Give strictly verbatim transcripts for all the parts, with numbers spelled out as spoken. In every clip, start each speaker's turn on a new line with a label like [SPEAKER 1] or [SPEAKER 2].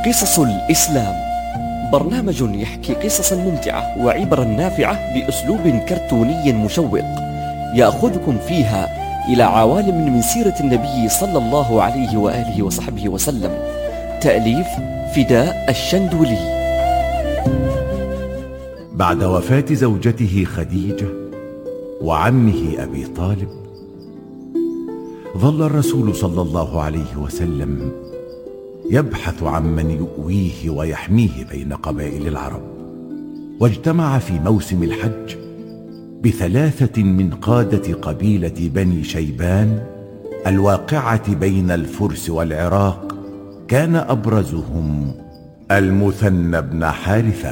[SPEAKER 1] قصص الإسلام، برنامج يحكي قصصا ممتعة وعبرا نافعة بأسلوب كرتوني مشوق، يأخذكم فيها إلى عوالم من سيرة النبي صلى الله عليه وآله وصحبه وسلم. تأليف فداء الشندولي.
[SPEAKER 2] بعد وفاة زوجته خديجة وعمه أبي طالب، ظل الرسول صلى الله عليه وسلم يبحث عن من يؤويه ويحميه بين قبائل العرب، واجتمع في موسم الحج بثلاثة من قادة قبيلة بني شيبان الواقعة بين الفرس والعراق، كان أبرزهم المثنى بن حارثة.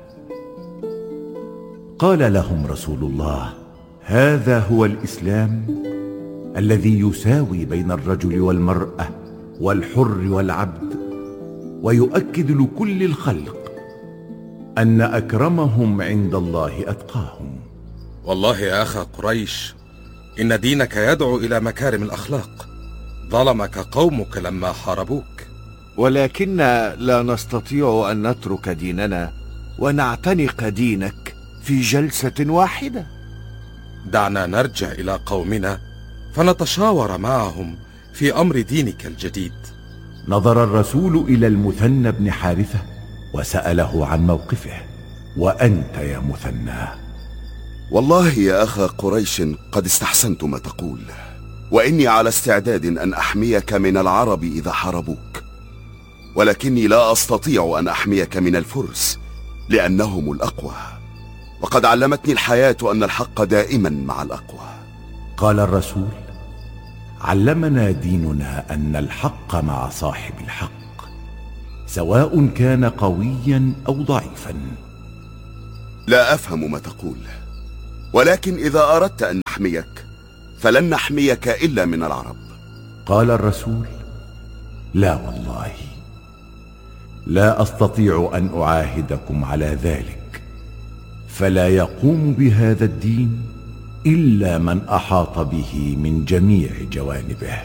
[SPEAKER 2] قال لهم رسول الله: هذا هو الإسلام الذي يساوي بين الرجل والمرأة والحر والعبد، ويؤكد لكل الخلق أن أكرمهم عند الله أتقاهم.
[SPEAKER 3] والله يا أخا قريش، إن دينك يدعو إلى مكارم الأخلاق. ظلمك قومك لما حاربوك،
[SPEAKER 4] ولكن لا نستطيع أن نترك ديننا ونعتنق دينك في جلسة واحدة.
[SPEAKER 3] دعنا نرجع إلى قومنا فنتشاور معهم في أمر دينك الجديد.
[SPEAKER 2] نظر الرسول إلى المثنى بن حارثة وسأله عن موقفه: وأنت يا مثنى؟
[SPEAKER 5] والله يا أخا قريش، قد استحسنت ما تقول، وإني على استعداد أن أحميك من العرب إذا حاربوك، ولكني لا أستطيع أن أحميك من الفرس لأنهم الأقوى، وقد علمتني الحياة أن الحق دائما مع الأقوى.
[SPEAKER 2] قال الرسول: علمنا ديننا أن الحق مع صاحب الحق، سواء كان قويا أو ضعيفا.
[SPEAKER 5] لا أفهم ما تقول، ولكن إذا أردت أن نحميك فلن نحميك إلا من العرب.
[SPEAKER 2] قال الرسول: لا والله، لا أستطيع أن أعاهدكم على ذلك، فلا يقوم بهذا الدين إلا من أحاط به من جميع جوانبه.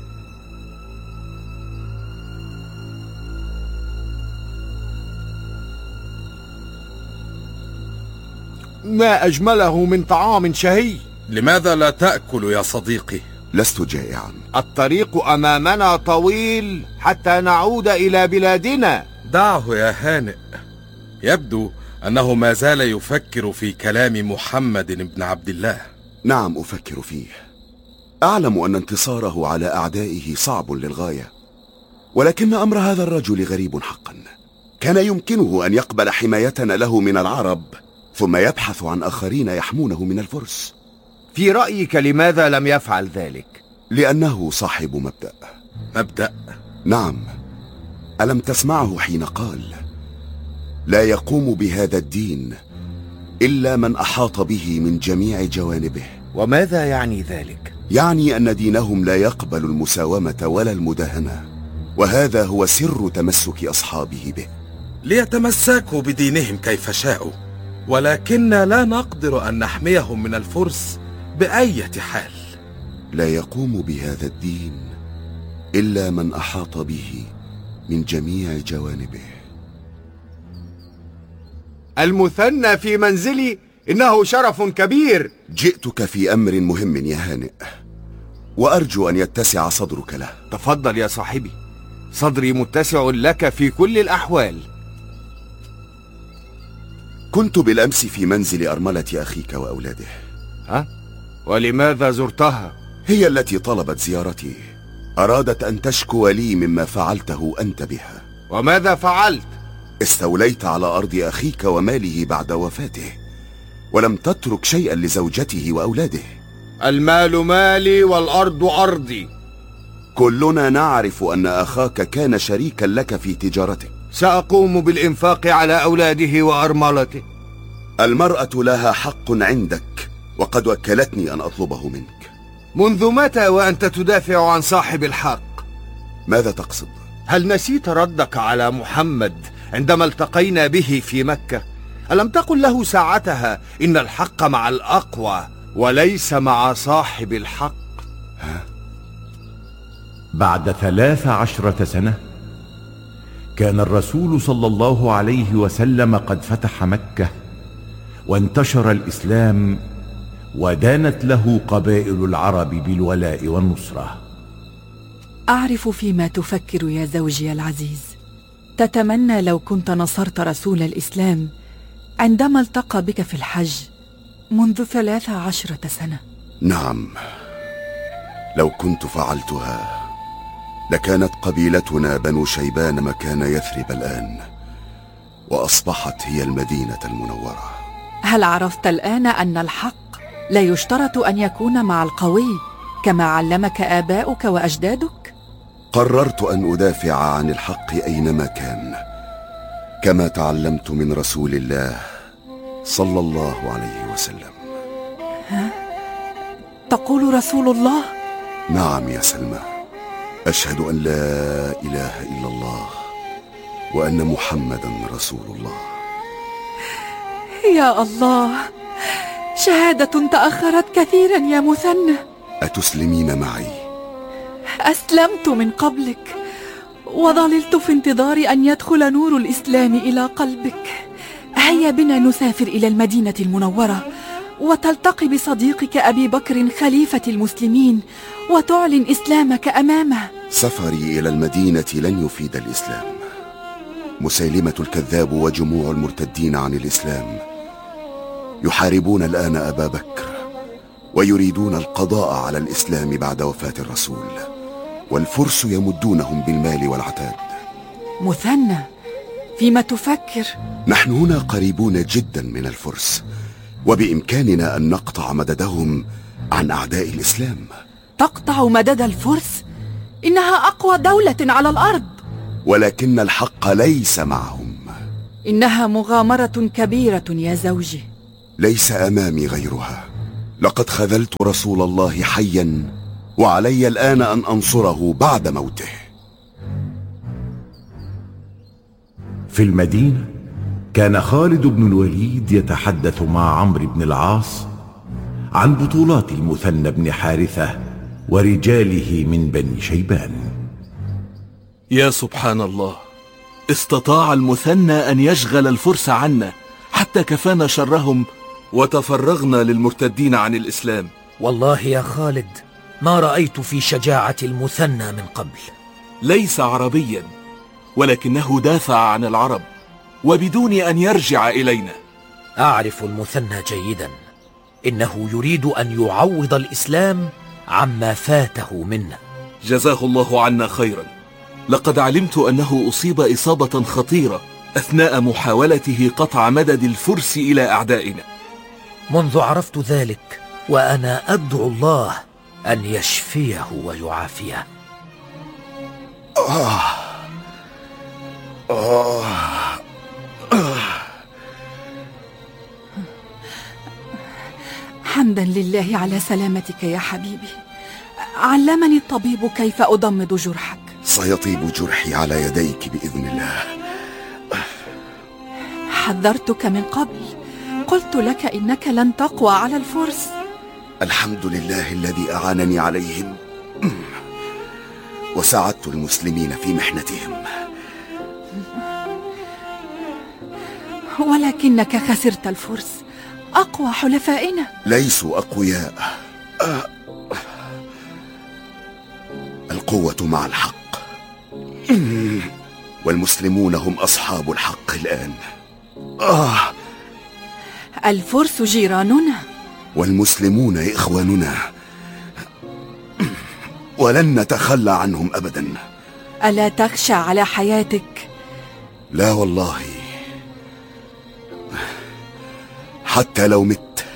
[SPEAKER 4] ما أجمله من طعام شهي.
[SPEAKER 3] لماذا لا تأكل يا صديقي؟
[SPEAKER 5] لست جائعا.
[SPEAKER 4] الطريق أمامنا طويل حتى نعود إلى بلادنا.
[SPEAKER 3] دعه يا هانئ، يبدو أنه ما زال يفكر في كلام محمد بن عبد الله.
[SPEAKER 5] نعم، أفكر فيه. أعلم أن انتصاره على أعدائه صعب للغاية، ولكن أمر هذا الرجل غريب حقا. كان يمكنه أن يقبل حمايتنا له من العرب، ثم يبحث عن آخرين يحمونه من الفرس.
[SPEAKER 4] في رأيك لماذا لم يفعل ذلك؟
[SPEAKER 5] لأنه صاحب مبدأ.
[SPEAKER 3] مبدأ؟
[SPEAKER 5] نعم. ألم تسمعه حين قال: لا يقوم بهذا الدين إلا من أحاط به من جميع جوانبه؟
[SPEAKER 4] وماذا يعني ذلك؟
[SPEAKER 5] يعني أن دينهم لا يقبل المساومة ولا المداهنة، وهذا هو سر تمسك أصحابه به.
[SPEAKER 3] ليتمسكوا بدينهم كيف شاءوا، ولكن لا نقدر أن نحميهم من الفرس بأية حال.
[SPEAKER 5] لا يقوم بهذا الدين إلا من أحاط به من جميع جوانبه.
[SPEAKER 4] المثنى في منزلي، إنه شرف كبير.
[SPEAKER 5] جئتك في أمر مهم يا هانئ، وأرجو أن يتسع صدرك له.
[SPEAKER 4] تفضل يا صاحبي، صدري متسع لك في كل الأحوال.
[SPEAKER 5] كنت بالأمس في منزل أرملة أخيك وأولاده.
[SPEAKER 4] ها؟ ولماذا زرتها؟
[SPEAKER 5] هي التي طلبت زيارتي، أرادت أن تشكو لي مما فعلته أنت بها.
[SPEAKER 4] وماذا فعلت؟
[SPEAKER 5] استوليت على أرض أخيك وماله بعد وفاته، ولم تترك شيئا لزوجته وأولاده.
[SPEAKER 4] المال مالي والأرض أرضي.
[SPEAKER 5] كلنا نعرف أن أخاك كان شريكا لك في تجارتك.
[SPEAKER 4] سأقوم بالإنفاق على أولاده وأرملته.
[SPEAKER 5] المرأة لها حق عندك، وقد وكلتني أن أطلبه منك.
[SPEAKER 4] منذ متى وأنت تدافع عن صاحب الحق؟
[SPEAKER 5] ماذا تقصد؟
[SPEAKER 4] هل نسيت ردك على محمد عندما التقينا به في مكة؟ ألم تقل له ساعتها إن الحق مع الأقوى وليس مع صاحب الحق؟
[SPEAKER 2] ها؟ بعد ثلاث عشرة سنة كان الرسول صلى الله عليه وسلم قد فتح مكة وانتشر الإسلام، ودانت له قبائل العرب بالولاء والنصرة.
[SPEAKER 6] أعرف فيما تفكر يا زوجي العزيز. تتمنى لو كنت نصرت رسول الإسلام عندما التقى بك في الحج منذ ثلاث عشرة سنة.
[SPEAKER 5] نعم، لو كنت فعلتها لكانت قبيلتنا بنو شيبان مكان يثرب الآن، وأصبحت هي المدينة المنورة.
[SPEAKER 6] هل عرفت الآن أن الحق لا يشترط أن يكون مع القوي كما علمك آباؤك وأجدادك؟
[SPEAKER 5] قررت أن أدافع عن الحق أينما كان، كما تعلمت من رسول الله صلى الله عليه وسلم.
[SPEAKER 6] ها؟ تقول رسول الله؟
[SPEAKER 5] نعم يا سلمى، أشهد أن لا إله إلا الله وأن محمدا رسول الله.
[SPEAKER 6] يا الله، شهادة تأخرت كثيرا يا مثنى.
[SPEAKER 5] أتسلمين معي؟
[SPEAKER 6] أسلمت من قبلك، وظللت في انتظار أن يدخل نور الإسلام إلى قلبك. هيا بنا نسافر إلى المدينة المنورة وتلتقي بصديقك أبي بكر خليفة المسلمين وتعلن إسلامك أمامه.
[SPEAKER 5] سفري إلى المدينة لن يفيد الإسلام. مسيلمة الكذاب وجموع المرتدين عن الإسلام يحاربون الآن أبا بكر، ويريدون القضاء على الإسلام بعد وفاة الرسول، والفرس يمدونهم بالمال والعتاد.
[SPEAKER 6] مثنى، فيما تفكر؟
[SPEAKER 5] نحن هنا قريبون جدا من الفرس، وبإمكاننا أن نقطع مددهم عن أعداء الإسلام.
[SPEAKER 6] تقطع مدد الفرس؟ إنها أقوى دولة على الأرض.
[SPEAKER 5] ولكن الحق ليس معهم.
[SPEAKER 6] إنها مغامرة كبيرة يا زوجي.
[SPEAKER 5] ليس أمامي غيرها. لقد خذلت رسول الله حيا، وعلي الآن أن أنصره بعد موته.
[SPEAKER 2] في المدينة كان خالد بن الوليد يتحدث مع عمرو بن العاص عن بطولات المثنى بن حارثة ورجاله من بني شيبان.
[SPEAKER 7] يا سبحان الله، استطاع المثنى أن يشغل الفرس عنا حتى كفانا شرهم وتفرغنا للمرتدين عن الإسلام.
[SPEAKER 8] والله يا خالد ما رأيت في شجاعة المثنى من قبل.
[SPEAKER 7] ليس عربيا، ولكنه دافع عن العرب وبدون أن يرجع إلينا.
[SPEAKER 8] أعرف المثنى جيدا، إنه يريد أن يعوض الإسلام عما فاته منا.
[SPEAKER 7] جزاه الله عنا خيرا. لقد علمت أنه أصيب إصابة خطيرة أثناء محاولته قطع مدد الفرس إلى أعدائنا.
[SPEAKER 8] منذ عرفت ذلك وأنا أدعو الله أن يشفيه ويعافيه.
[SPEAKER 5] آه. آه. آه.
[SPEAKER 6] حمدا لله على سلامتك يا حبيبي. علمني الطبيب كيف أضمد جرحك.
[SPEAKER 5] سيطيب جرحي على يديك بإذن الله.
[SPEAKER 6] حذرتك من قبل، قلت لك إنك لن تقوى على الفرس.
[SPEAKER 5] الحمد لله الذي أعانني عليهم وساعدت المسلمين في محنتهم.
[SPEAKER 6] ولكنك خسرت الفرس، أقوى حلفائنا.
[SPEAKER 5] ليسوا أقوياء، القوة مع الحق، والمسلمون هم أصحاب الحق الآن. آه.
[SPEAKER 6] الفرس جيراننا
[SPEAKER 5] والمسلمون إخواننا، ولن نتخلى عنهم أبدا.
[SPEAKER 6] ألا تخشى على حياتك؟
[SPEAKER 5] لا والله، حتى لو مت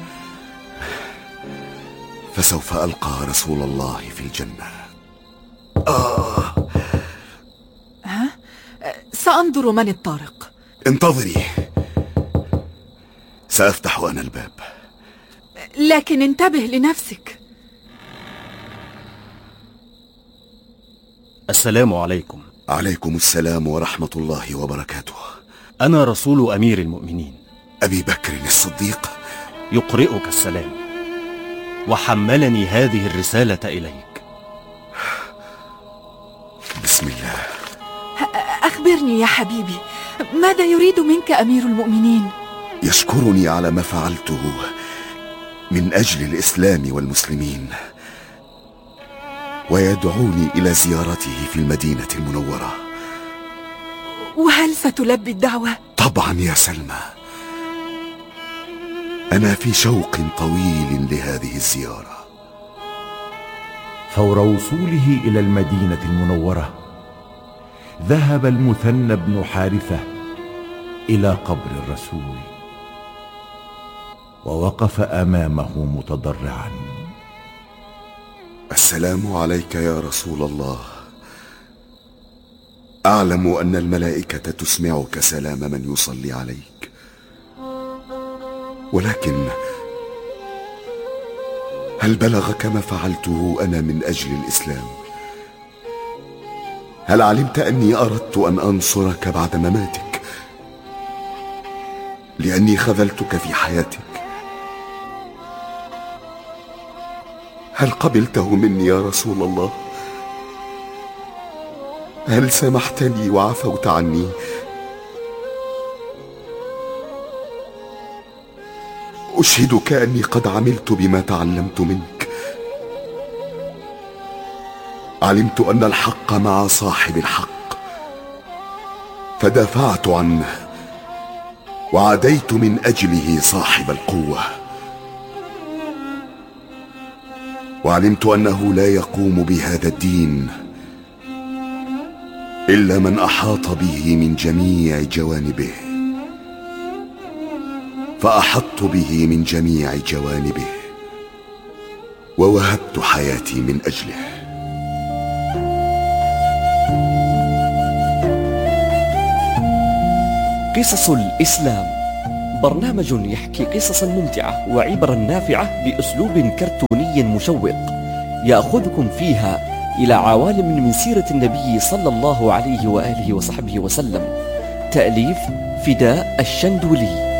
[SPEAKER 5] فسوف ألقى رسول الله في الجنة. آه.
[SPEAKER 6] ها؟ سأنظر من الطارق.
[SPEAKER 5] انتظري، سأفتح أنا الباب.
[SPEAKER 6] لكن انتبه لنفسك.
[SPEAKER 9] السلام عليكم.
[SPEAKER 5] عليكم السلام ورحمة الله وبركاته.
[SPEAKER 9] أنا رسول أمير المؤمنين
[SPEAKER 5] أبي بكر الصديق
[SPEAKER 9] يقرئك السلام، وحملني هذه الرسالة إليك.
[SPEAKER 5] بسم الله.
[SPEAKER 6] أخبرني يا حبيبي، ماذا يريد منك أمير المؤمنين؟
[SPEAKER 5] يشكرني على ما فعلته من أجل الإسلام والمسلمين، ويدعوني إلى زيارته في المدينة المنورة.
[SPEAKER 6] وهل ستلبي الدعوة؟
[SPEAKER 5] طبعا يا سلمى، أنا في شوق طويل لهذه الزيارة.
[SPEAKER 2] فور وصوله إلى المدينة المنورة ذهب المثنى بن حارثة إلى قبر الرسول، ووقف أمامه متضرعا:
[SPEAKER 5] السلام عليك يا رسول الله. أعلم أن الملائكة تسمعك سلام من يصلي عليك، ولكن هل بلغك ما فعلته أنا من أجل الإسلام؟ هل علمت أني أردت أن أنصرك بعد مماتك، لأني خذلتك في حياتك؟ هل قبلته مني يا رسول الله؟ هل سامحتني وعفوت عني؟ أشهدك أني قد عملت بما تعلمت منك. علمت أن الحق مع صاحب الحق فدافعت عنه، وعديت من أجله صاحب القوة. وعلمت أنه لا يقوم بهذا الدين إلا من أحاط به من جميع جوانبه، فأحطت به من جميع جوانبه ووهبت حياتي من أجله.
[SPEAKER 1] قصص الإسلام برنامج يحكي قصصا ممتعة وعبرا نافعة بأسلوب كرتوني مشوق، يأخذكم فيها إلى عوالم من سيرة النبي صلى الله عليه وآله وصحبه وسلم. تأليف فداء الشندولي.